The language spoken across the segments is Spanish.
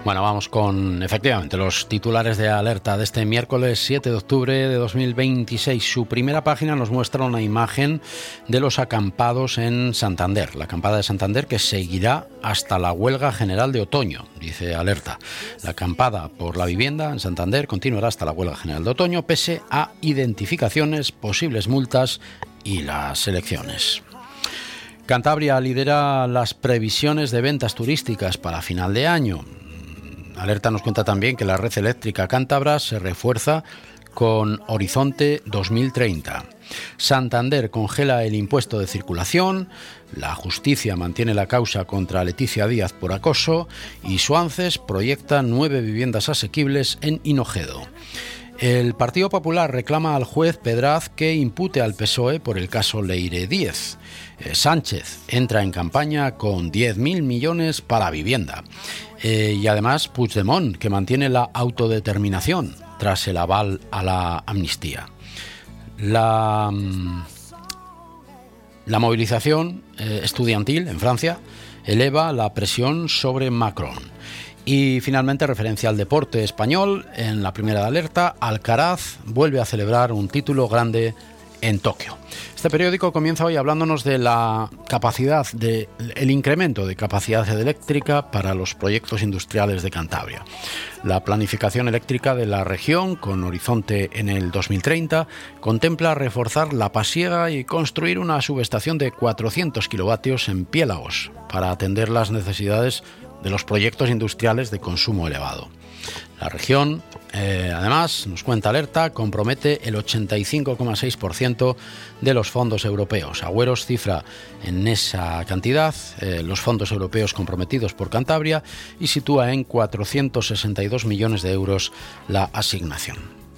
Bueno, vamos con, efectivamente, los titulares de Alerta de este miércoles 7 de octubre de 2026. Su primera página nos muestra una imagen de los acampados en Santander. La acampada de Santander que seguirá hasta la huelga general de otoño, dice Alerta. La acampada por la vivienda en Santander continuará hasta la huelga general de otoño, pese a identificaciones, posibles multas y las elecciones. Cantabria lidera las previsiones de ventas turísticas para final de año. Alerta nos cuenta también que la red eléctrica cántabra se refuerza con Horizonte 2030. Santander congela el impuesto de circulación, la justicia mantiene la causa contra Leticia Díaz por acoso y Suances proyecta 9 viviendas asequibles en Hinojedo. El Partido Popular reclama al juez Pedraz que impute al PSOE por el caso Leire 10. Sánchez entra en campaña con 10.000 millones para vivienda. Y además Puigdemont, que mantiene la autodeterminación tras el aval a la amnistía. La movilización estudiantil en Francia eleva la presión sobre Macron. Y finalmente, referencia al deporte español, en la primera de Alerta, Alcaraz vuelve a celebrar un título grande en Tokio. Este periódico comienza hoy hablándonos de la capacidad, el incremento de capacidad eléctrica para los proyectos industriales de Cantabria. La planificación eléctrica de la región, con horizonte en el 2030, contempla reforzar la pasiega y construir una subestación de 400 kilovatios en Piélagos para atender las necesidades de los proyectos industriales de consumo elevado. La región, además, nos cuenta Alerta, compromete el 85,6% de los fondos europeos. Agüeros cifra en esa cantidad los fondos europeos comprometidos por Cantabria y sitúa en 462 millones de euros la asignación.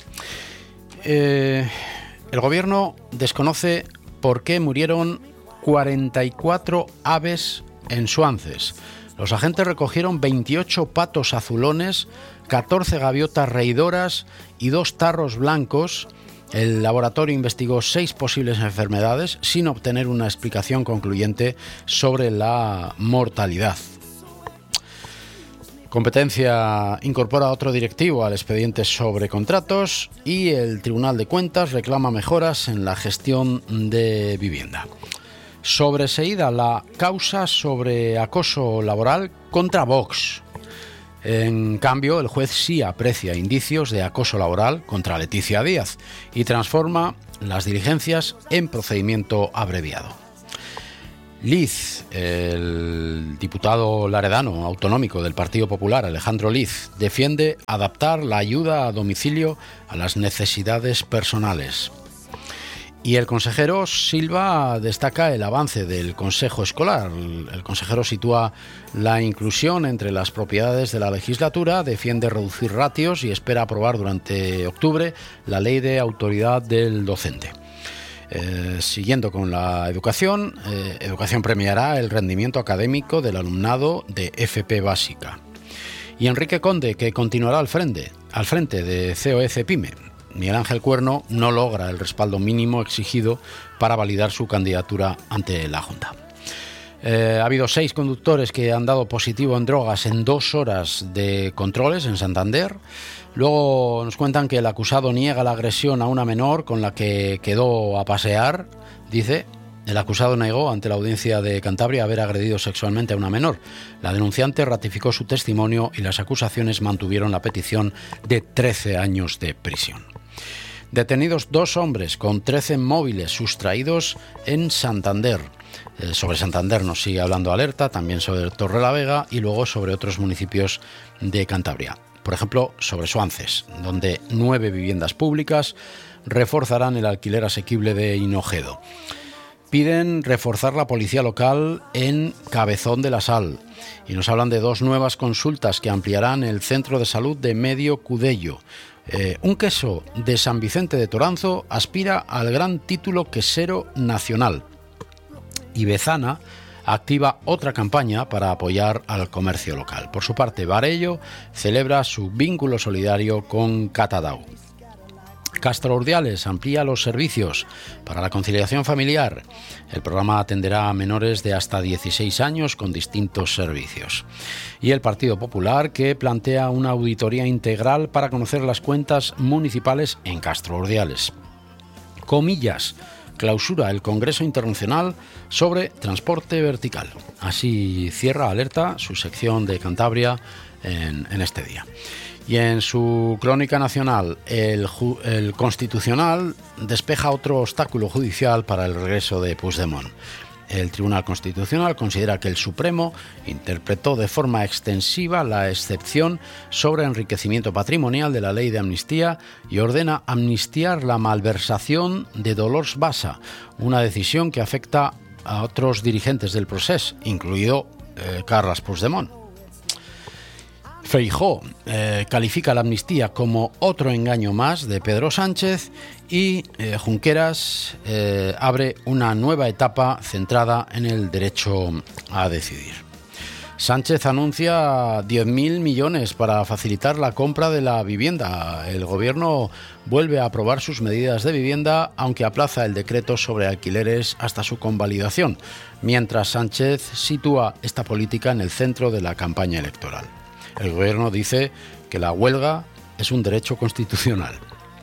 El gobierno desconoce por qué murieron 44 aves en Suances. Los agentes recogieron 28 patos azulones, 14 gaviotas reidoras y 2 tarros blancos. El laboratorio investigó 6 posibles enfermedades sin obtener una explicación concluyente sobre la mortalidad. Competencia incorpora otro directivo al expediente sobre contratos y el Tribunal de Cuentas reclama mejoras en la gestión de vivienda. Sobreseída la causa sobre acoso laboral contra Vox. En cambio, el juez sí aprecia indicios de acoso laboral contra Leticia Díaz y transforma las diligencias en procedimiento abreviado. Liz, el diputado laredano autonómico del Partido Popular, Alejandro Liz, defiende adaptar la ayuda a domicilio a las necesidades personales. Y el consejero Silva destaca el avance del Consejo Escolar. El consejero sitúa la inclusión entre las propiedades de la legislatura, defiende reducir ratios y espera aprobar durante octubre la ley de autoridad del docente. Siguiendo con la educación, Educación premiará el rendimiento académico del alumnado de FP básica. Y Enrique Conde, que continuará al frente de COE-CEPIME. Miguel Ángel Cuerno no logra el respaldo mínimo exigido para validar su candidatura ante la Junta. Ha habido 6 conductores que han dado positivo en drogas en 2 horas de controles en Santander. Luego nos cuentan que el acusado niega la agresión a una menor con la que quedó a pasear. Dice, el acusado negó ante la audiencia de Cantabria haber agredido sexualmente a una menor. La denunciante ratificó su testimonio y las acusaciones mantuvieron la petición de 13 años de prisión. Detenidos 2 hombres con 13 móviles sustraídos en Santander. Sobre Santander nos sigue hablando Alerta, también sobre Torrelavega y luego sobre otros municipios de Cantabria. Por ejemplo, sobre Suances, donde 9 viviendas públicas reforzarán el alquiler asequible de Hinojedo. Piden reforzar la policía local en Cabezón de la Sal y nos hablan de 2 nuevas consultas que ampliarán el centro de salud de Medio Cudello. Un queso de San Vicente de Toranzo aspira al gran título quesero nacional. Y Bezana activa otra campaña para apoyar al comercio local. Por su parte, Varello celebra su vínculo solidario con Catadau. Castro Urdiales amplía los servicios para la conciliación familiar. El programa atenderá a menores de hasta 16 años con distintos servicios. Y el Partido Popular, que plantea una auditoría integral para conocer las cuentas municipales en Castro Urdiales. Comillas, clausura el Congreso Internacional sobre Transporte Vertical. Así cierra Alerta su sección de Cantabria en este día. Y en su crónica nacional, el Constitucional despeja otro obstáculo judicial para el regreso de Puigdemont. El Tribunal Constitucional considera que el Supremo interpretó de forma extensiva la excepción sobre enriquecimiento patrimonial de la Ley de Amnistía y ordena amnistiar la malversación de Dolors Bassa, una decisión que afecta a otros dirigentes del proceso, incluido Carles Puigdemont. Feijóo califica la amnistía como otro engaño más de Pedro Sánchez y Junqueras abre una nueva etapa centrada en el derecho a decidir. Sánchez anuncia 10.000 millones para facilitar la compra de la vivienda. El gobierno vuelve a aprobar sus medidas de vivienda, aunque aplaza el decreto sobre alquileres hasta su convalidación, mientras Sánchez sitúa esta política en el centro de la campaña electoral. El gobierno dice que la huelga es un derecho constitucional.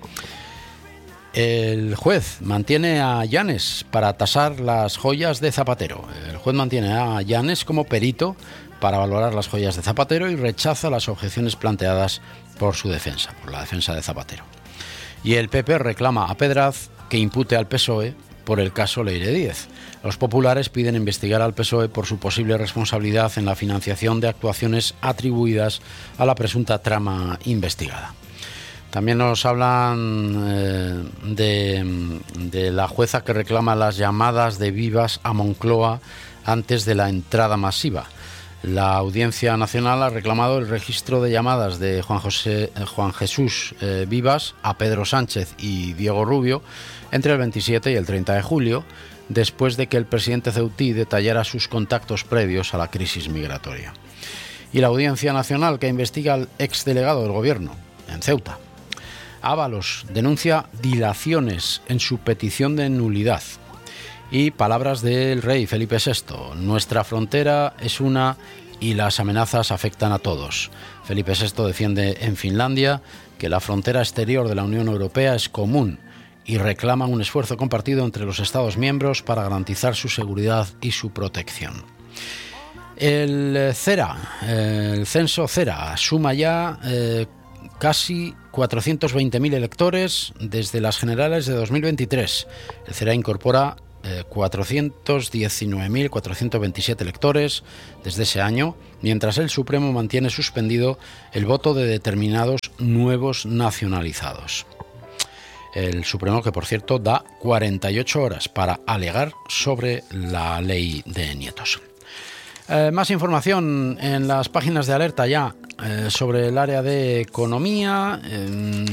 El juez mantiene a Llanes para tasar las joyas de Zapatero. El juez mantiene a Llanes como perito para valorar las joyas de Zapatero y rechaza las objeciones planteadas por su defensa, por la defensa de Zapatero. Y el PP reclama a Pedraz que impute al PSOE por el caso Leire Díez. Los populares piden investigar al PSOE por su posible responsabilidad en la financiación de actuaciones atribuidas a la presunta trama investigada. También nos hablan de la jueza que reclama las llamadas de Vivas a Moncloa antes de la entrada masiva. La Audiencia Nacional ha reclamado el registro de llamadas de Juan Jesús Vivas a Pedro Sánchez y Diego Rubio entre el 27 y el 30 de julio, después de que el presidente ceutí detallara sus contactos previos a la crisis migratoria. Y la Audiencia Nacional, que investiga al exdelegado del Gobierno en Ceuta. Ábalos denuncia dilaciones en su petición de nulidad. Y palabras del rey Felipe VI. Nuestra frontera es una y las amenazas afectan a todos. Felipe VI defiende en Finlandia que la frontera exterior de la Unión Europea es común y reclama un esfuerzo compartido entre los Estados miembros para garantizar su seguridad y su protección. El censo CERA, suma ya casi 420.000 electores desde las generales de 2023. El CERA incorpora 419.427 electores desde ese año, mientras el Supremo mantiene suspendido el voto de determinados nuevos nacionalizados. El Supremo, que por cierto da 48 horas para alegar sobre la ley de nietos. Más información en las páginas de Alerta ya sobre el área de economía.